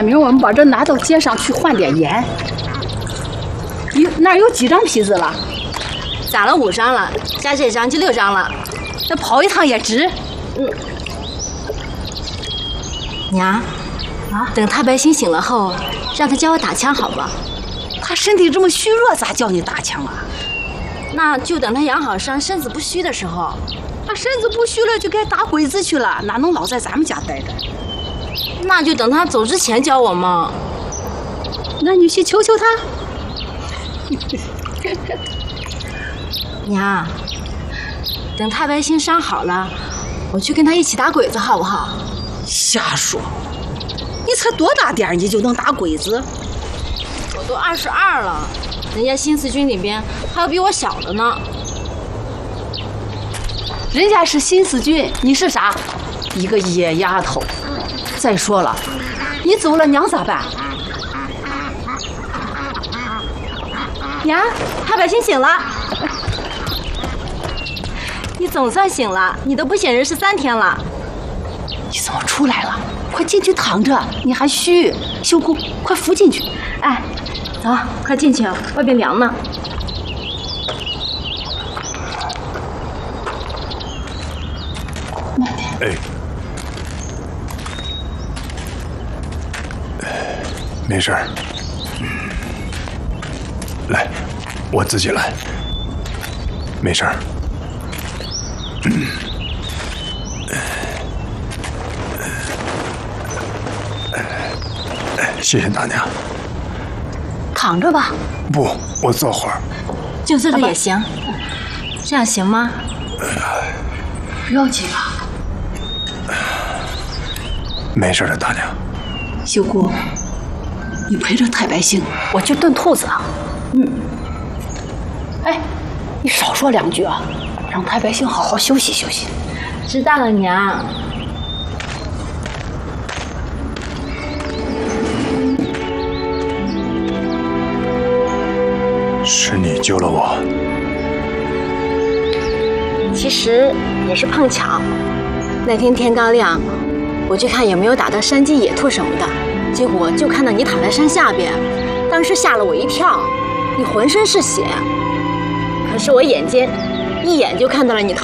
天明我们把这拿到街上去换点盐。那有几张坯子了？ 攒了5张了，加这张就6张了。 那跑一趟也值。 娘，等太白星醒了后，让他教我打枪好吧？ 他身体这么虚弱，咋叫你打枪啊？ 那就等他养好伤，身子不虚的时候。 他身子不虚了，就该打鬼子去了，哪能老在咱们家待着？ 那就等他走之前教我嘛。 那你去求求他。 娘，等太白星伤好了，我去跟他一起打鬼子好不好？ 瞎说！你才多大点儿，你就能打鬼子？ 我都22了，人家新四军里边还有比我小的呢。 人家是新四军，你是啥？一个野丫头。再说了，你走了娘咋办？ 娘，太白星醒了。你总算醒了，你都不省人事3天了。 你怎么出来了？快进去躺着，你还虚。秀姑，快扶进去。 哎，走，快进去，外边凉呢。 慢点。 没事儿。来，我自己来。没事儿。谢谢大娘。 躺着吧。 不，我坐会儿。 就坐着也行。这样行吗？ 不要紧吧。 没事的，大娘。 秀姑，你陪着太白星，我去炖兔子啊。哎，你少说2句啊，让太白星好好休息休息。 知道了，娘。 是你救了我。 其实也是碰巧，那天天刚亮，我去看有没有打到山鸡、野兔什么的，结果就看到你躺在山下边，当时吓了我一跳，你浑身是血，可是我眼尖，一眼就看到了你头